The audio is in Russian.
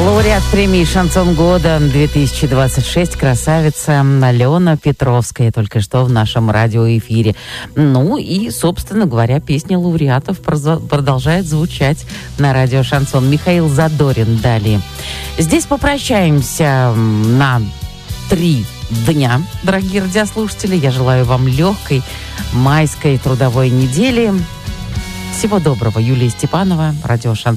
Лауреат премии «Шансон года» 2026, красавица Алена Петровская, только что в нашем радиоэфире. Ну и, собственно говоря, песня лауреатов продолжает звучать на радио «Шансон». Михаил Задорин далее. Здесь попрощаемся на 3 дня, дорогие радиослушатели. Я желаю вам легкой майской трудовой недели. Всего доброго. Юлия Степанова, радио «Шансон».